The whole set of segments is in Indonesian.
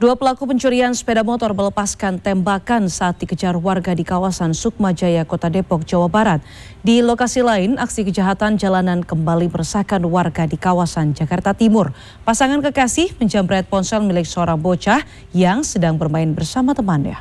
Dua pelaku pencurian sepeda motor melepaskan tembakan saat dikejar warga di kawasan Sukmajaya, Kota Depok, Jawa Barat. Di lokasi lain, aksi kejahatan jalanan kembali meresahkan warga di kawasan Jakarta Timur. Pasangan kekasih menjamret ponsel milik seorang bocah yang sedang bermain bersama temannya.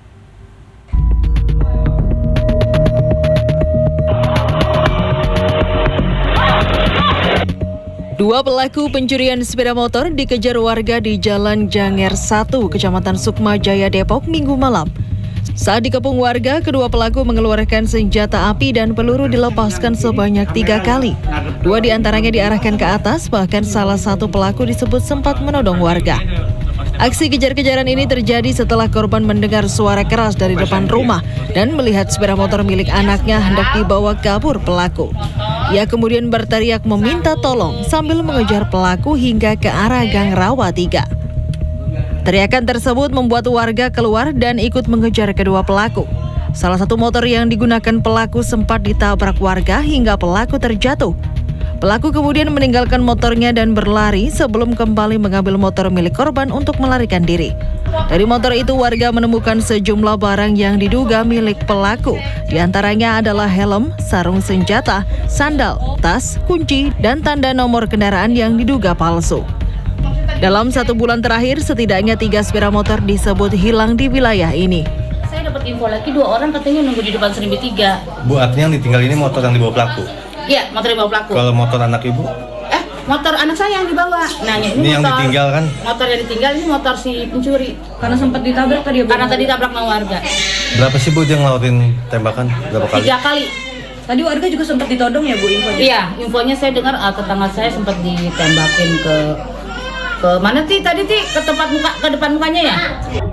Dua pelaku pencurian sepeda motor dikejar warga di Jalan Janger 1, Kecamatan Sukmajaya, Depok, Minggu malam. Saat dikepung warga, kedua pelaku mengeluarkan senjata api dan peluru dilepaskan sebanyak 3 kali. Dua diantaranya diarahkan ke atas, bahkan salah satu pelaku disebut sempat menodong warga. Aksi kejar-kejaran ini terjadi setelah korban mendengar suara keras dari depan rumah dan melihat sepeda motor milik anaknya hendak dibawa kabur pelaku. Ia kemudian berteriak meminta tolong sambil mengejar pelaku hingga ke arah Gang Rawa 3. Teriakan tersebut membuat warga keluar dan ikut mengejar kedua pelaku. Salah satu motor yang digunakan pelaku sempat ditabrak warga hingga pelaku terjatuh. Pelaku kemudian meninggalkan motornya dan berlari sebelum kembali mengambil motor milik korban untuk melarikan diri. Dari motor itu warga menemukan sejumlah barang yang diduga milik pelaku. Di antaranya adalah helm, sarung senjata, sandal, tas, kunci, dan tanda nomor kendaraan yang diduga palsu. Dalam 1 bulan terakhir, setidaknya 3 sepeda motor disebut hilang di wilayah ini. Saya dapat info lagi 2 orang katanya nunggu di depan Serimbi 3. Bu, artinya yang ditinggal ini motor yang dibawa pelaku? Iya, motor yang dibawa pelaku. Kalau motor anak ibu? Motor anak saya yang dibawa. Nah, ini motor, yang ditinggal kan? Motor yang ditinggal ini motor si pencuri. Karena sempat ditabrak tadi ya, Bu? Karena tadi ditabrak sama warga. Berapa sih Bu dia ngelautin tembakan? Berapa kali? 3 kali. Tadi warga juga sempat ditodong ya, Bu, infonya? Iya, infonya saya dengar tetangga saya sempat ditembakin ke mana tadi ke tempat muka, ke depan mukanya ya.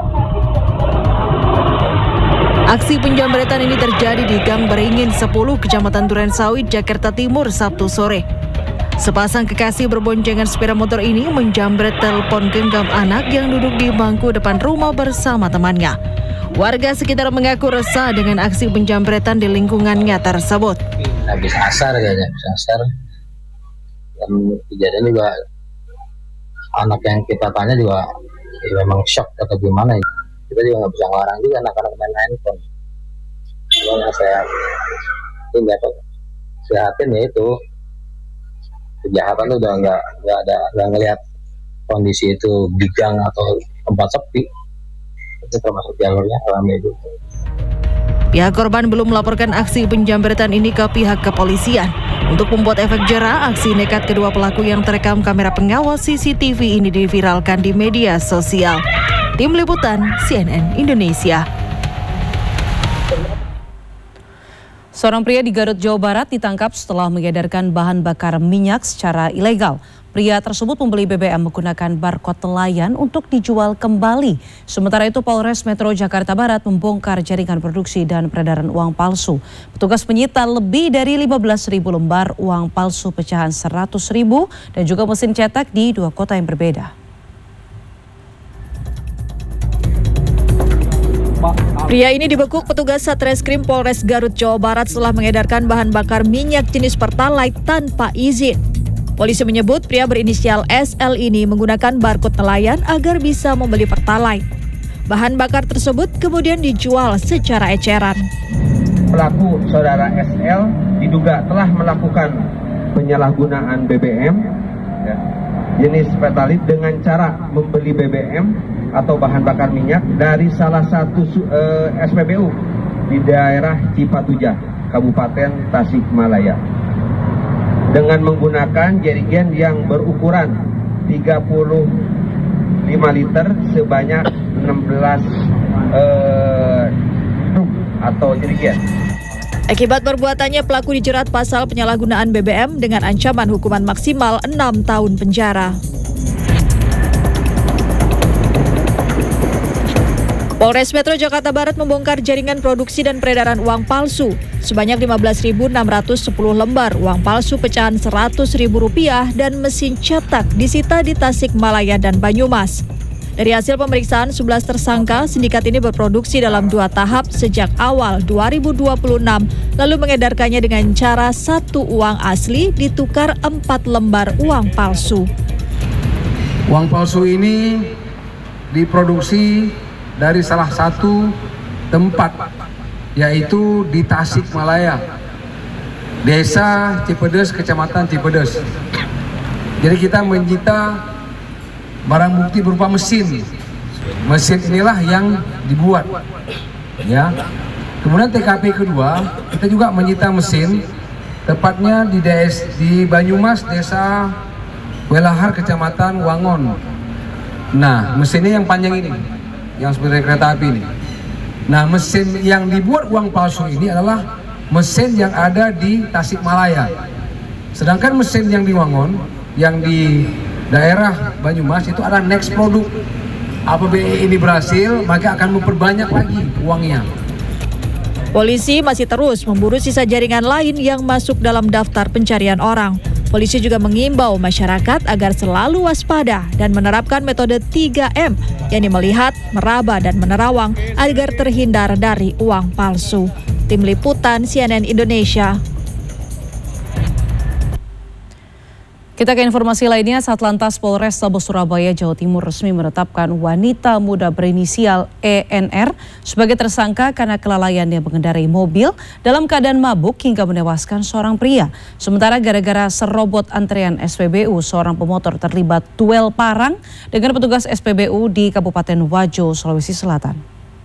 Aksi penjamretan ini terjadi di Gang Beringin 10, Kecamatan Durensawit, Jakarta Timur, Sabtu sore. Sepasang kekasih berboncengan sepeda motor ini menjamret telepon genggam anak yang duduk di bangku depan rumah bersama temannya. Warga sekitar mengaku resah dengan aksi penjamretan di lingkungannya tersebut. Habis asar kayaknya, asar. Dan kejadian juga anak yang kita tanya juga ya memang shock atau gimana. Kita juga nggak bisa ngelarang juga anak-anak main handphone. Kalau saya tinggal sehatin ya itu kejahatan itu udah nggak ngelihat kondisi itu di gang atau tempat sepi. Itu termasuk jalurnya ramai juga. Pihak korban belum melaporkan aksi penjamretan ini ke pihak kepolisian. Untuk membuat efek jera, aksi nekat kedua pelaku yang terekam kamera pengawas CCTV ini diviralkan di media sosial. Tim Liputan CNN Indonesia. Seorang pria di Garut, Jawa Barat ditangkap setelah mengedarkan bahan bakar minyak secara ilegal. Pria tersebut membeli BBM menggunakan barcode nelayan untuk dijual kembali. Sementara itu Polres Metro Jakarta Barat membongkar jaringan produksi dan peredaran uang palsu. Petugas menyita lebih dari 15.000 lembar uang palsu pecahan 100.000 dan juga mesin cetak di 2 kota yang berbeda. Pria ini dibekuk petugas Satreskrim Polres Garut, Jawa Barat setelah mengedarkan bahan bakar minyak jenis Pertalite tanpa izin. Polisi menyebut pria berinisial SL ini menggunakan barcode nelayan agar bisa membeli Pertalite. Bahan bakar tersebut kemudian dijual secara eceran. Pelaku saudara SL diduga telah melakukan penyalahgunaan BBM jenis Pertalite dengan cara membeli BBM atau bahan bakar minyak dari salah satu SPBU di daerah Cipatujah, Kabupaten Tasikmalaya, dengan menggunakan jerigen yang berukuran 35 liter sebanyak 16 truk atau jerigen. Akibat perbuatannya, pelaku dijerat pasal penyalahgunaan BBM dengan ancaman hukuman maksimal 6 tahun penjara. Polres Metro Jakarta Barat membongkar jaringan produksi dan peredaran uang palsu. Sebanyak 15.610 lembar uang palsu pecahan Rp100.000 dan mesin cetak disita di Tasikmalaya dan Banyumas. Dari hasil pemeriksaan 11 tersangka, sindikat ini berproduksi dalam 2 tahap sejak awal 2026, lalu mengedarkannya dengan cara 1 uang asli ditukar 4 lembar uang palsu. Uang palsu ini diproduksi dari salah satu tempat, yaitu di Tasikmalaya, Desa Cipedes, Kecamatan Cipedes. Jadi kita menyita barang bukti berupa mesin. Mesin inilah yang dibuat, ya. Kemudian TKP kedua, kita juga menyita mesin, tepatnya di Banyumas, Desa Welahar, Kecamatan Wangon. Nah, mesinnya yang panjang ini, yang seperti kereta api ini. Nah, mesin yang dibuat uang palsu ini adalah mesin yang ada di Tasikmalaya. Sedangkan mesin yang di Wangon, yang di daerah Banyumas itu ada next produk. Apabila ini berhasil, maka akan memperbanyak lagi uangnya. Polisi masih terus memburu sisa jaringan lain yang masuk dalam daftar pencarian orang. Polisi juga mengimbau masyarakat agar selalu waspada dan menerapkan metode 3M, yakni melihat, meraba, dan menerawang agar terhindar dari uang palsu. Tim Liputan CNN Indonesia. Kita ke informasi lainnya, Satlantas Polrestabes Surabaya, Jawa Timur resmi menetapkan wanita muda berinisial ENR sebagai tersangka karena kelalaiannya mengendarai mobil dalam keadaan mabuk hingga menewaskan seorang pria. Sementara gara-gara serobot antrean SPBU, seorang pemotor terlibat duel parang dengan petugas SPBU di Kabupaten Wajo, Sulawesi Selatan.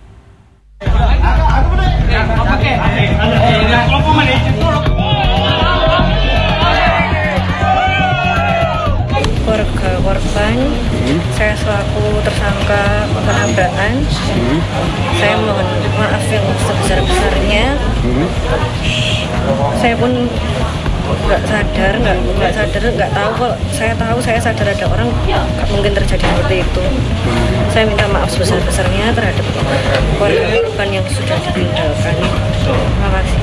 Keluarga korban, saya selaku tersangka penabrakan, saya mohon maaf yang sebesar-besarnya. Saya pun nggak sadar, nggak tahu. Kalau saya sadar ada orang nggak mungkin terjadi seperti itu. Saya minta maaf sebesar-besarnya terhadap keluarga korban yang sudah ditinggalkan. Terima kasih.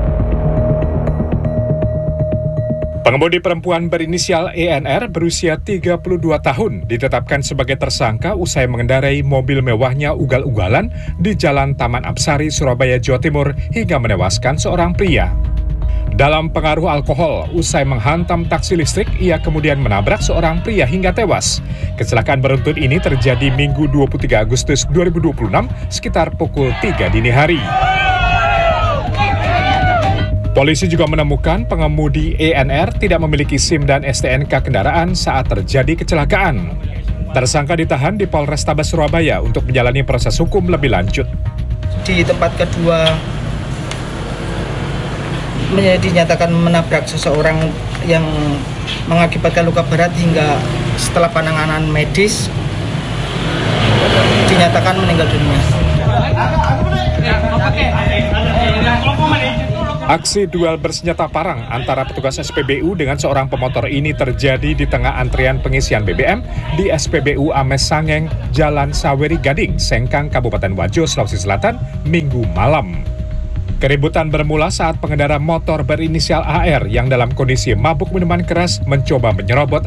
Pengemudi perempuan berinisial ENR berusia 32 tahun ditetapkan sebagai tersangka usai mengendarai mobil mewahnya ugal-ugalan di Jalan Taman Apsari, Surabaya, Jawa Timur hingga menewaskan seorang pria. Dalam pengaruh alkohol, usai menghantam taksi listrik, ia kemudian menabrak seorang pria hingga tewas. Kecelakaan beruntun ini terjadi Minggu 23 Agustus 2026 sekitar pukul 3 dini hari. Polisi juga menemukan pengemudi ENR tidak memiliki SIM dan STNK kendaraan saat terjadi kecelakaan. Tersangka ditahan di Polrestabes Surabaya untuk menjalani proses hukum lebih lanjut. Di tempat kedua dinyatakan menabrak seseorang yang mengakibatkan luka berat hingga setelah penanganan medis dinyatakan meninggal dunia. Aksi duel bersenjata parang antara petugas SPBU dengan seorang pemotor ini terjadi di tengah antrian pengisian BBM di SPBU Ames Sangeng, Jalan Saweri Gading, Sengkang, Kabupaten Wajo, Sulawesi Selatan, Minggu malam. Keributan bermula saat pengendara motor berinisial AR yang dalam kondisi mabuk minuman keras mencoba menyerobot